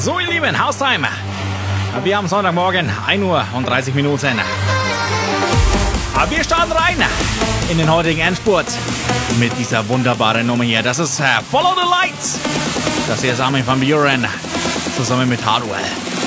So, ihr Lieben, Haustime. Wir haben Sonntagmorgen, 1 Uhr und 30 Minuten. Wir starten rein in den heutigen Endspurt mit dieser wunderbaren Nummer hier. Das ist Follow the Lights. Das hier ist Armin van Buuren zusammen mit Hardwell.